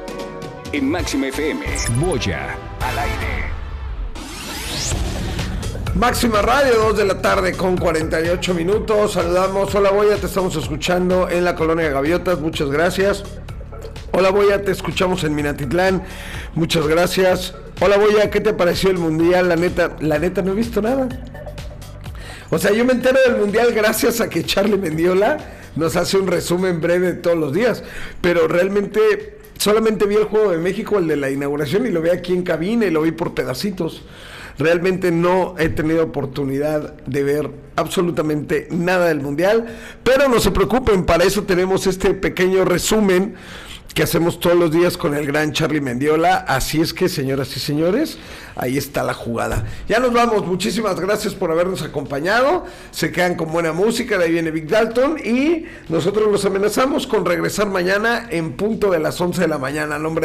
En Máxima FM, Boya al aire. Máxima Radio, 2 de la tarde con 48 minutos. Saludamos. Hola Boya, te estamos escuchando en la colonia de Gaviotas. Muchas gracias. Hola Boya, te escuchamos en Minatitlán. Muchas gracias. Hola Boya, ¿qué te pareció el mundial? La neta no he visto nada. O sea, yo me entero del mundial gracias a que Charlie Mendiola nos hace un resumen breve de todos los días. Pero realmente solamente vi el Juego de México, el de la inauguración, y lo vi aquí en cabina y lo vi por pedacitos. Realmente no he tenido oportunidad de ver absolutamente nada del mundial, pero no se preocupen, para eso tenemos este pequeño resumen que hacemos todos los días con el gran Charlie Mendiola. Así es que, señoras y señores, ahí está la jugada. Ya nos vamos, muchísimas gracias por habernos acompañado. Se quedan con buena música, de ahí viene Big Dalton, y nosotros los amenazamos con regresar mañana en punto de las 11 de la mañana. Nombre